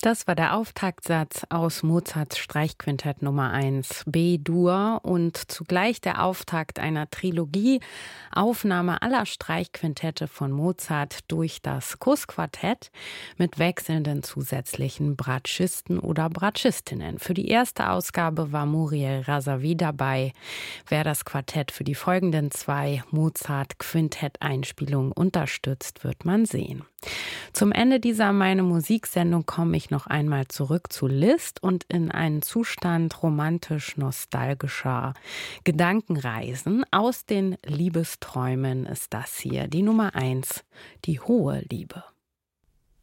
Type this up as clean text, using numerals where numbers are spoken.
Das war der Auftaktsatz aus Mozarts Streichquintett Nummer 1 B-Dur und zugleich der Auftakt einer Trilogie, Aufnahme aller Streichquintette von Mozart durch das Kussquartett mit wechselnden zusätzlichen Bratschisten oder Bratschistinnen. Für die erste Ausgabe war Muriel Razavi dabei. Wer das Quartett für die folgenden 2 Mozart-Quintett-Einspielungen unterstützt, wird man sehen. Zum Ende dieser Meine Musiksendung komme ich noch einmal zurück zu Liszt und in einen Zustand romantisch-nostalgischer Gedankenreisen. Aus den Liebesträumen ist das hier, die Nummer 1, die hohe Liebe.